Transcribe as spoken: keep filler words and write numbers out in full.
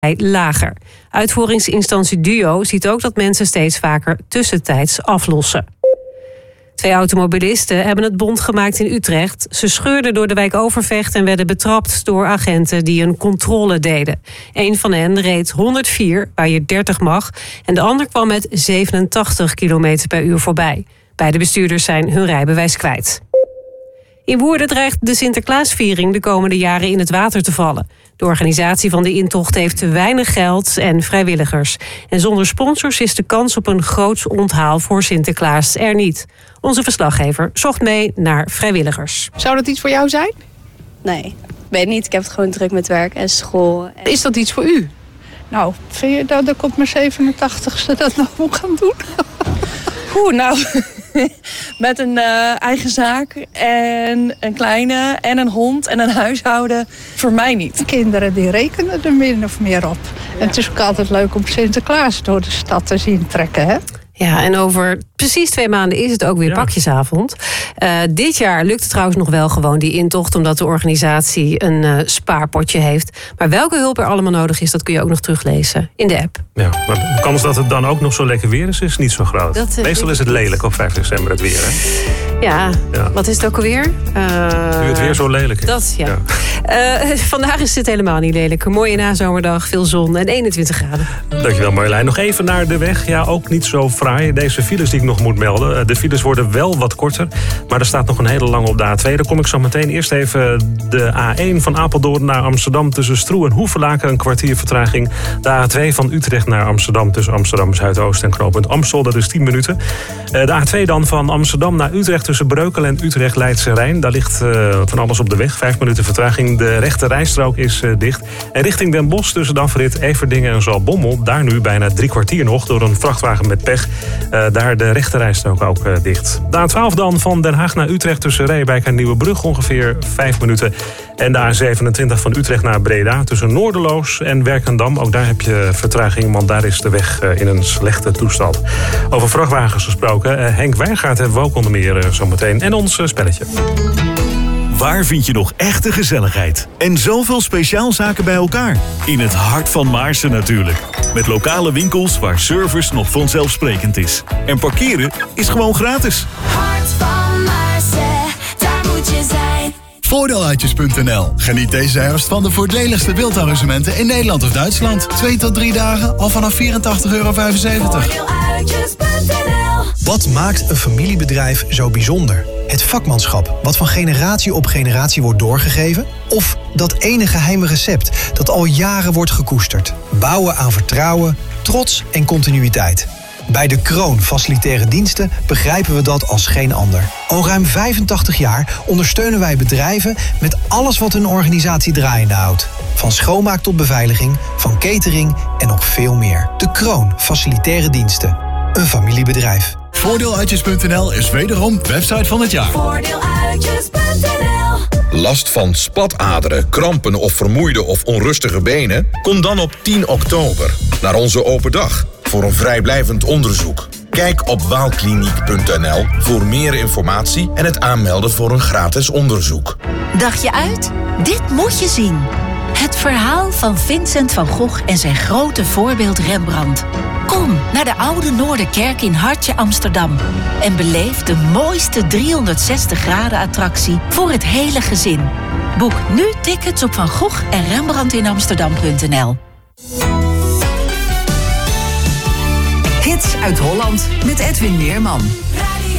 lager. Uitvoeringsinstantie Duo ziet ook dat mensen steeds vaker tussentijds aflossen. Twee automobilisten hebben het bond gemaakt in Utrecht. Ze scheurden door de wijk Overvecht en werden betrapt door agenten die een controle deden. Eén van hen reed honderdvier, waar je dertig mag, en de ander kwam met zevenentachtig kilometer per uur voorbij. Beide bestuurders zijn hun rijbewijs kwijt. In Woerden dreigt de Sinterklaasviering de komende jaren in het water te vallen. De organisatie van de intocht heeft te weinig geld en vrijwilligers. En zonder sponsors is de kans op een groots onthaal voor Sinterklaas er niet. Onze verslaggever zocht mee naar vrijwilligers. Zou dat iets voor jou zijn? Nee, weet niet. Ik heb het gewoon druk met werk en school. En... Is dat iets voor u? Nou, vind je dat ik op mijn zevenentachtigste dat nog moet gaan doen? Oeh, nou... Met een uh, eigen zaak en een kleine en een hond en een huishouden. Voor mij niet. Kinderen die rekenen er min of meer op. Ja. En het is ook altijd leuk om Sinterklaas door de stad te zien trekken, hè? Ja, en over precies twee maanden is het ook weer ja. pakjesavond. Uh, dit jaar lukt het trouwens nog wel gewoon die intocht, omdat de organisatie een uh, spaarpotje heeft. Maar welke hulp er allemaal nodig is, dat kun je ook nog teruglezen in de app. Ja, maar de kans dat het dan ook nog zo lekker weer is, is niet zo groot. Dat, uh, Meestal is het lelijk op vijf december het weer, hè? Ja, ja. Wat is het ook alweer? Uh, nu het weer zo lelijk is. Dat, ja. ja. Uh, vandaag is het helemaal niet lelijk. Een mooie nazomerdag, veel zon en eenentwintig graden. Dankjewel Marjolein. Nog even naar de weg. Ja, ook niet zo fraai. Deze files die ik nog moet melden. De files worden wel wat korter, maar er staat nog een hele lange op de A twee. Daar kom ik zo meteen. Eerst even de A één van Apeldoorn naar Amsterdam tussen Stroe en Hoevelaken. Een kwartier vertraging. De A twee van Utrecht naar Amsterdam tussen Amsterdam Zuidoost en knooppunt Amstel. Dat is tien minuten. De A twee dan van Amsterdam naar Utrecht tussen Breukelen en Utrecht Leidse Rijn. Daar ligt uh, van alles op de weg. Vijf minuten vertraging. De rechte rijstrook is uh, dicht. En richting Den Bosch tussen de afrit Everdingen en Zaltbommel. Daar nu bijna drie kwartier nog door een vrachtwagen met pech. Uh, daar de rechte rijstrook ook uh, dicht. De A twaalf dan van Den Haag naar Utrecht tussen Reewijk en Nieuwebrug ongeveer vijf minuten. En de A zevenentwintig van Utrecht naar Breda tussen Noorderloos en Werkendam. Ook daar heb je vertraging, want daar is de weg uh, in een slechte toestand. Over vrachtwagens gesproken. Uh, Henk Wijngaard hebben we ook onder meer uh, zometeen. En ons uh, spelletje. Waar vind je nog echte gezelligheid? En zoveel speciaalzaken bij elkaar? In het hart van Maarsen natuurlijk. Met lokale winkels waar service nog vanzelfsprekend is. En parkeren is gewoon gratis. Hart van Maarsen, daar moet je zijn. Voordeeluitjes punt n l. Geniet deze herfst van de voordeligste wildarrangementen in Nederland of Duitsland. Twee tot drie dagen al vanaf vierentachtig euro vijfenzeventig. Voordeeluitjes punt n l. Wat maakt een familiebedrijf zo bijzonder? Het vakmanschap wat van generatie op generatie wordt doorgegeven? Of dat ene geheime recept dat al jaren wordt gekoesterd? Bouwen aan vertrouwen, trots en continuïteit. Bij De Kroon Facilitaire Diensten begrijpen we dat als geen ander. Al ruim vijfentachtig jaar ondersteunen wij bedrijven met alles wat hun organisatie draaiende houdt. Van schoonmaak tot beveiliging, van catering en nog veel meer. De Kroon Facilitaire Diensten. Een familiebedrijf. Voordeeluitjes punt n l is wederom website van het jaar. Voordeeluitjes punt n l. Last van spataderen, krampen of vermoeide of onrustige benen? Kom dan op tien oktober naar onze open dag voor een vrijblijvend onderzoek. Kijk op waalkliniek punt n l voor meer informatie en het aanmelden voor een gratis onderzoek. Dacht je uit? Dit moet je zien. Het verhaal van Vincent van Gogh en zijn grote voorbeeld Rembrandt. Kom naar de Oude Noorderkerk in Hartje Amsterdam en beleef de mooiste driehonderdzestig graden attractie voor het hele gezin. Boek nu tickets op Van Gogh en Rembrandt in Amsterdam punt n l. Hits uit Holland met Edwin Meerman.